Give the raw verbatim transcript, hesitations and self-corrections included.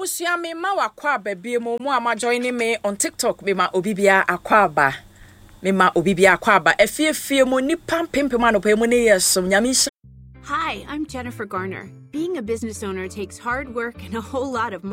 Abusia me ma wakwa baby mo mo ama joining me on TikTok me ma obibia akwaba. Me ma obibia akwaba. Efiefie mo nipa pimpema no pe mo ne yesom nyame. Hi, I'm Jennifer Garner. Being a business owner takes hard work and a whole lot of money.